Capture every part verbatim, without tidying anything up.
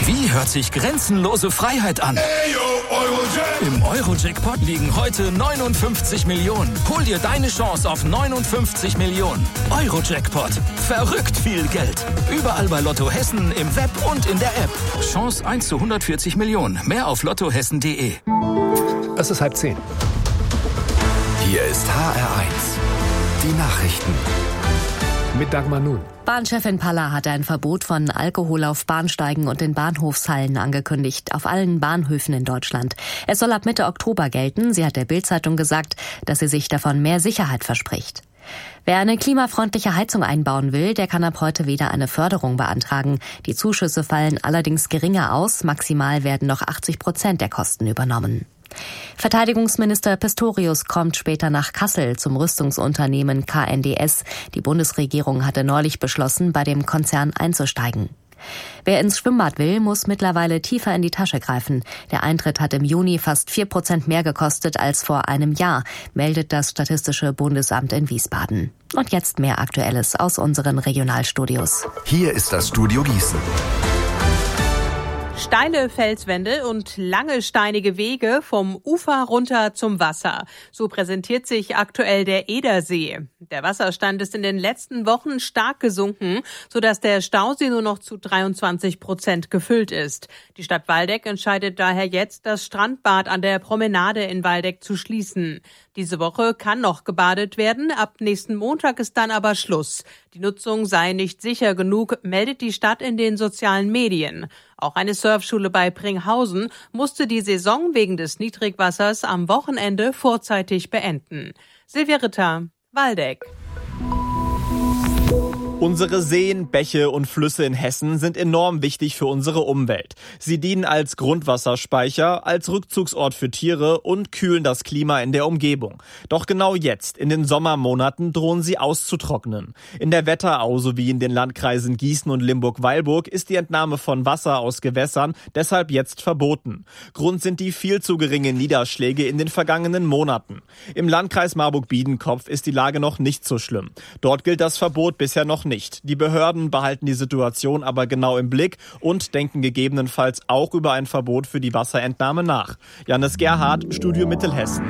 Wie hört sich grenzenlose Freiheit an? Im Euro-Jackpot liegen heute neunundfünfzig Millionen. Hol dir deine Chance auf neunundfünfzig Millionen. Euro-Jackpot. Verrückt viel Geld. Überall bei Lotto Hessen, im Web und in der App. Chance eins zu hundertvierzig Millionen. Mehr auf lottohessen punkt de. Es ist halb zehn. Hier ist H R eins. Die Nachrichten. Mit Dagmar Nun. Bahnchefin Palla hat ein Verbot von Alkohol auf Bahnsteigen und in Bahnhofshallen angekündigt, auf allen Bahnhöfen in Deutschland. Es soll ab Mitte Oktober gelten. Sie hat der Bild-Zeitung gesagt, dass sie sich davon mehr Sicherheit verspricht. Wer eine klimafreundliche Heizung einbauen will, der kann ab heute wieder eine Förderung beantragen. Die Zuschüsse fallen allerdings geringer aus. Maximal werden noch achtzig Prozent der Kosten übernommen. Verteidigungsminister Pistorius kommt später nach Kassel zum Rüstungsunternehmen K N D S. Die Bundesregierung hatte neulich beschlossen, bei dem Konzern einzusteigen. Wer ins Schwimmbad will, muss mittlerweile tiefer in die Tasche greifen. Der Eintritt hat im Juni fast vier Prozent mehr gekostet als vor einem Jahr, meldet das Statistische Bundesamt in Wiesbaden. Und jetzt mehr Aktuelles aus unseren Regionalstudios. Hier ist das Studio Gießen. Steile Felswände und lange steinige Wege vom Ufer runter zum Wasser. So präsentiert sich aktuell der Edersee. Der Wasserstand ist in den letzten Wochen stark gesunken, sodass der Stausee nur noch zu dreiundzwanzig Prozent gefüllt ist. Die Stadt Waldeck entscheidet daher jetzt, das Strandbad an der Promenade in Waldeck zu schließen. Diese Woche kann noch gebadet werden, ab nächsten Montag ist dann aber Schluss. Die Nutzung sei nicht sicher genug, meldet die Stadt in den sozialen Medien. Auch eine Surfschule bei Pringhausen musste die Saison wegen des Niedrigwassers am Wochenende vorzeitig beenden. Silvia Ritter, Waldeck. Unsere Seen, Bäche und Flüsse in Hessen sind enorm wichtig für unsere Umwelt. Sie dienen als Grundwasserspeicher, als Rückzugsort für Tiere und kühlen das Klima in der Umgebung. Doch genau jetzt, in den Sommermonaten, drohen sie auszutrocknen. In der Wetterau sowie in den Landkreisen Gießen und Limburg-Weilburg ist die Entnahme von Wasser aus Gewässern deshalb jetzt verboten. Grund sind die viel zu geringen Niederschläge in den vergangenen Monaten. Im Landkreis Marburg-Biedenkopf ist die Lage noch nicht so schlimm. Dort gilt das Verbot bisher noch nicht. Die Behörden behalten die Situation aber genau im Blick und denken gegebenenfalls auch über ein Verbot für die Wasserentnahme nach. Janis Gerhardt, Studio Mittelhessen.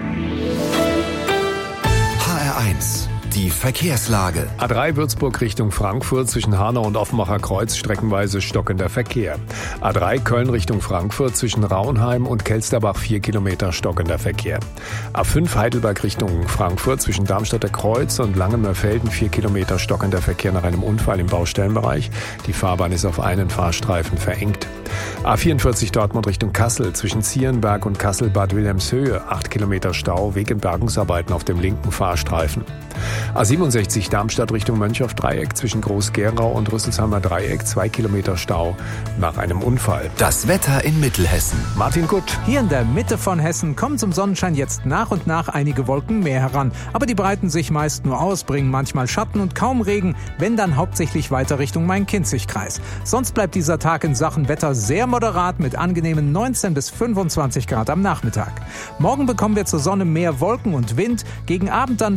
H R eins. Die Verkehrslage. A drei Würzburg Richtung Frankfurt zwischen Hanau und Offenbacher Kreuz streckenweise stockender Verkehr. A drei Köln Richtung Frankfurt zwischen Raunheim und Kelsterbach vier Kilometer stockender Verkehr. A fünf Heidelberg Richtung Frankfurt zwischen Darmstädter Kreuz und Langenmörfelden vier Kilometer stockender Verkehr nach einem Unfall im Baustellenbereich. Die Fahrbahn ist auf einen Fahrstreifen verengt. A vierundvierzig Dortmund Richtung Kassel zwischen Zierenberg und Kassel-Bad Wilhelmshöhe acht Kilometer Stau wegen Bergungsarbeiten auf dem linken Fahrstreifen. A siebenundsechzig Darmstadt Richtung Mönchhoff-Dreieck zwischen Groß-Gerau und Rüsselsheimer Dreieck zwei Kilometer Stau nach einem Unfall. Das Wetter in Mittelhessen. Martin Gutt. Hier in der Mitte von Hessen kommen zum Sonnenschein jetzt nach und nach einige Wolken mehr heran. Aber die breiten sich meist nur aus, bringen manchmal Schatten und kaum Regen, wenn dann hauptsächlich weiter Richtung Main-Kinzig-Kreis. Sonst bleibt dieser Tag in Sachen Wetter sehr moderat mit angenehmen neunzehn bis fünfundzwanzig Grad am Nachmittag. Morgen bekommen wir zur Sonne mehr Wolken und Wind, gegen Abend dann